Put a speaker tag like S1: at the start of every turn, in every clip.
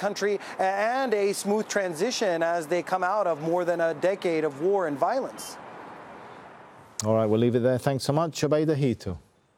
S1: country and a smooth transition as they come out of more than a decade of war and violence.
S2: All right, we'll leave it there. Thanks so much, Obeida Hito.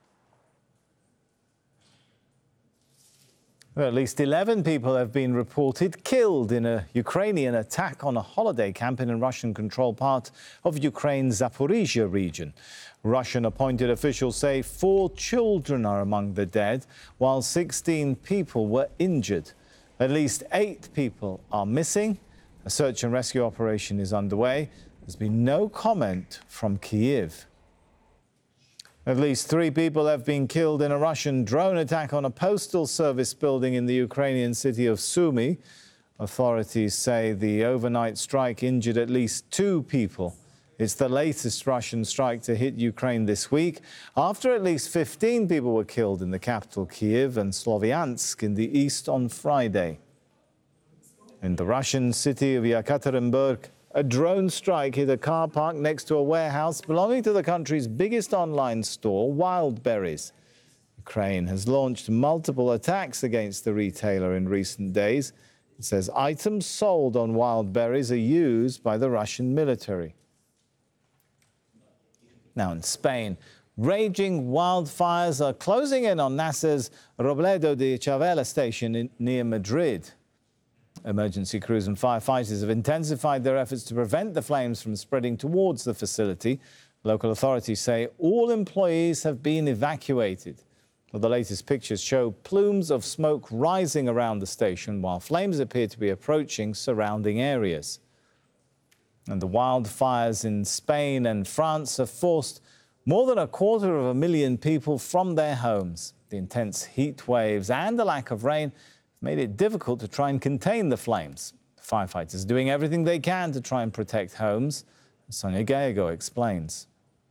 S2: Well, at least 11 people have been reported killed in a Ukrainian attack on a holiday camp in a Russian-controlled part of Ukraine's Zaporizhia region. Russian-appointed officials say 4 children are among the dead, while 16 people were injured. At least 8 people are missing. A search and rescue operation is underway. There's been no comment from Kyiv. At least 3 people have been killed in a Russian drone attack on a postal service building in the Ukrainian city of Sumy. Authorities say the overnight strike injured at least 2 people. It's the latest Russian strike to hit Ukraine this week, after at least 15 people were killed in the capital Kyiv and Sloviansk in the east on Friday. In the Russian city of Yekaterinburg, a drone strike hit a car park next to a warehouse belonging to the country's biggest online store, Wildberries. Ukraine has launched multiple attacks against the retailer in recent days. It says items sold on Wildberries are used by the Russian military. Now in Spain, raging wildfires are closing in on NASA's Robledo de Chavela station near Madrid. Emergency crews and firefighters have intensified their efforts to prevent the flames from spreading towards the facility. Local authorities say all employees have been evacuated. Well, the latest pictures show plumes of smoke rising around the station while flames appear to be approaching surrounding areas. And the wildfires in Spain and France have forced more than 250,000 people from their homes. The intense heat waves and the lack of rain made it difficult to try and contain the flames. Firefighters are doing everything they can to try and protect homes. Sonia Gallego explains.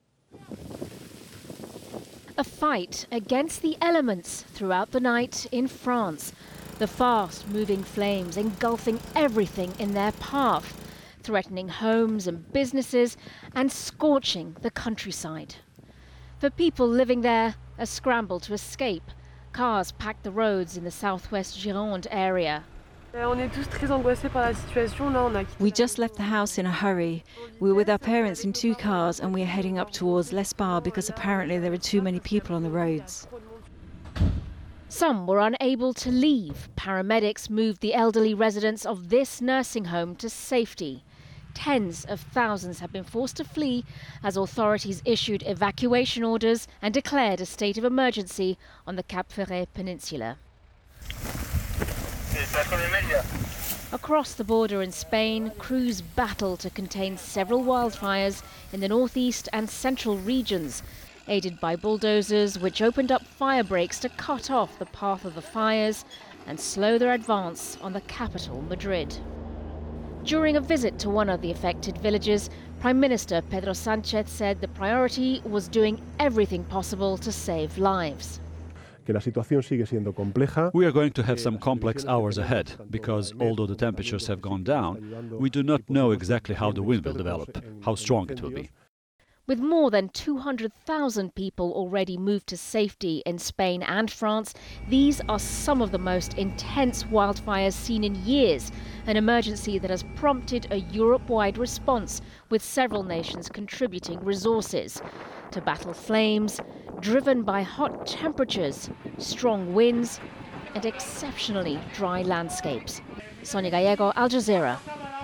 S3: A fight against the elements throughout the night in France. The fast-moving flames engulfing everything in their path, threatening homes and businesses and scorching the countryside. For people living there, a scramble to escape. Cars packed the roads in the southwest Gironde area.
S4: We just left the house in a hurry. We were with our parents in 2 cars and we are heading up towards Les Bars because apparently there are too many people on the roads.
S3: Some were unable to leave. Paramedics moved the elderly residents of this nursing home to safety. Tens of thousands have been forced to flee as authorities issued evacuation orders and declared a state of emergency on the Cap Ferret Peninsula. Across the border in Spain, crews battle to contain several wildfires in the northeast and central regions, aided by bulldozers which opened up fire breaks to cut off the path of the fires and slow their advance on the capital, Madrid. During a visit to one of the affected villages, Prime Minister Pedro Sanchez said the priority was doing everything possible to save lives.
S5: We are going to have some complex hours ahead, because although the temperatures have gone down, we do not know exactly how the wind will develop, how strong it will be.
S3: With more than 200,000 people already moved to safety in Spain and France, these are some of the most intense wildfires seen in years, an emergency that has prompted a Europe-wide response, with several nations contributing resources to battle flames, driven by hot temperatures, strong winds and exceptionally dry landscapes. Sonia Gallego, Al Jazeera.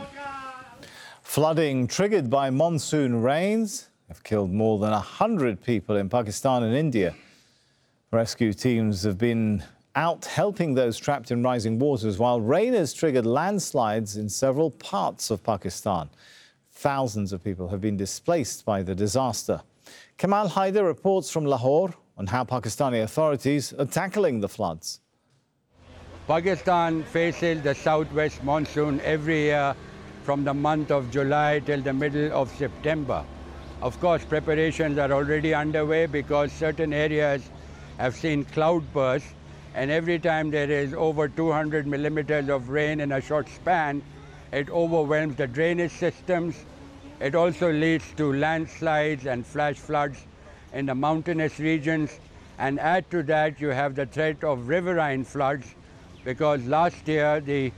S2: Flooding triggered by monsoon rains have killed more than 100 people in Pakistan and India. Rescue teams have been out helping those trapped in rising waters, while rain has triggered landslides in several parts of Pakistan. Thousands of people have been displaced by the disaster. Kamal Haider reports from Lahore on how Pakistani authorities are tackling the floods.
S6: Pakistan faces the southwest monsoon every year from the month of July till the middle of September. Of course, preparations are already underway because certain areas have seen cloudbursts, and every time there is over 200 millimeters of rain in a short span, it overwhelms the drainage systems. It also leads to landslides and flash floods in the mountainous regions. And add to that, you have the threat of riverine floods, because last year the